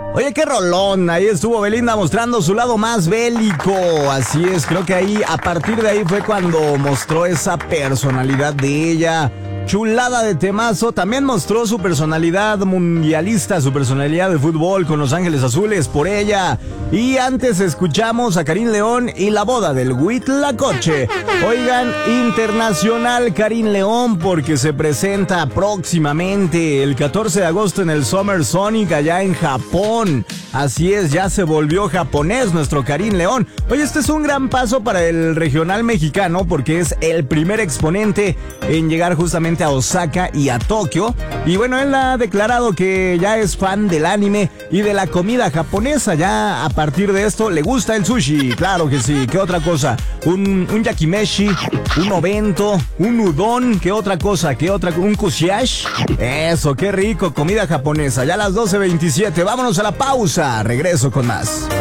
Oye, qué rolón, ahí estuvo Belinda mostrando su lado más bélico, así es, creo que ahí, a partir de ahí fue cuando mostró esa personalidad de ella. Chulada de temazo, también mostró su personalidad mundialista, su personalidad de fútbol con Los Ángeles Azules, por ella. Y antes escuchamos a Karin León y La Boda del Huitlacoche. Oigan, internacional Karin León, porque se presenta próximamente el 14 de agosto en el Summer Sonic allá en Japón. Así es, ya se volvió japonés nuestro Karin León. Oye, este es un gran paso para el regional mexicano porque es el primer exponente en llegar justamente a Osaka y a Tokio. Y bueno, él ha declarado que ya es fan del anime y de la comida japonesa. Ya a partir de esto le gusta el sushi, claro que sí. ¿Qué otra cosa? Un yakimeshi, un obento, un udon. ¿Qué otra cosa? ¿Un kushiash? Eso, qué rico, comida japonesa. Ya a las 12:27, vámonos a la pausa. Regreso con más.